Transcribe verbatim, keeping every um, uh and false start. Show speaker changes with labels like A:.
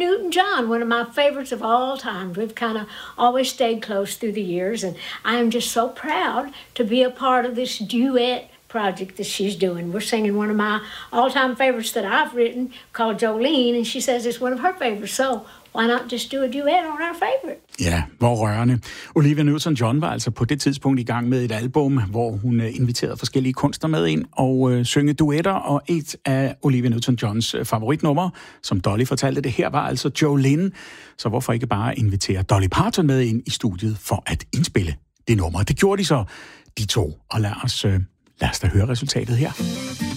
A: Newton-John, one of my favorites of all time. We've kind of always stayed close through the years, and I am just so proud to be a part of this duet project that she's doing. We're singing one of my all-time favorites that I've written called Jolene, and she says it's one of her favorites, so why not just do a duet on our favorite?
B: Ja, hvor rørende. Olivia Newton-John var altså på det tidspunkt i gang med et album, hvor hun inviterede forskellige kunstnere med ind og øh, synge duetter, og et af Olivia Newton-Johns favoritnumre, som Dolly fortalte det her, var altså Jolene. Så hvorfor ikke bare invitere Dolly Parton med ind i studiet for at indspille det nummer? Det gjorde de så, de to, og lad os, øh, lad os da høre resultatet her.